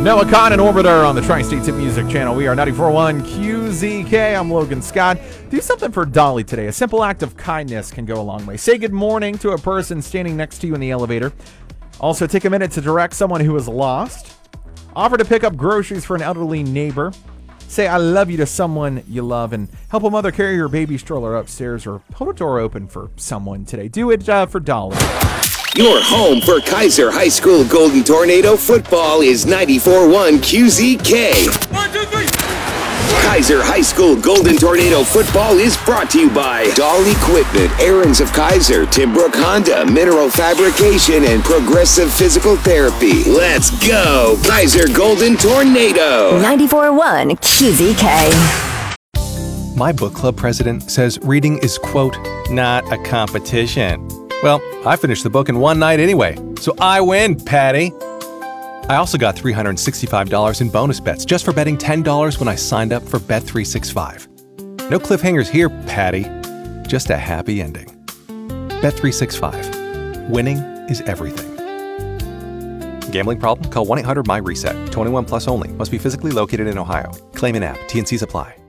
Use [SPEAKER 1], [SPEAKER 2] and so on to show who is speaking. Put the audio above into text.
[SPEAKER 1] Noah Kahn and Orbiter on the Tri-State Tip Music Channel. We are 94.1 QZK. I'm Logan Scott. Do something for Dolly today. A simple act of kindness can go a long way. Say good morning to a person standing next to you in the elevator. Also, take a minute to direct someone who is lost. Offer to pick up groceries for an elderly neighbor. Say I love you to someone you love, and help a mother carry her baby stroller upstairs, or hold a door open for someone today. Do it for Dolly.
[SPEAKER 2] Your home for Kaiser High School Golden Tornado football is 94.1 QZK.
[SPEAKER 3] 1, 2, 3.
[SPEAKER 2] Kaiser High School Golden Tornado football is brought to you by Dahl Equipment, Aaron's of Kaiser, Timbrook Honda, Mineral Fabrication, and Progressive Physical Therapy. Let's go, Kaiser Golden Tornado.
[SPEAKER 4] 94.1 QZK.
[SPEAKER 5] My book club president says reading is, quote, not a competition. Well, I finished the book in one night anyway, so I win, Patty. I also got $365 in bonus bets just for betting $10 when I signed up for Bet365. No cliffhangers here, Patty. Just a happy ending. Bet365. Winning is everything. Gambling problem? Call 1-800-MY-RESET. 21 plus only. Must be physically located in Ohio. Claim in app. T&Cs apply.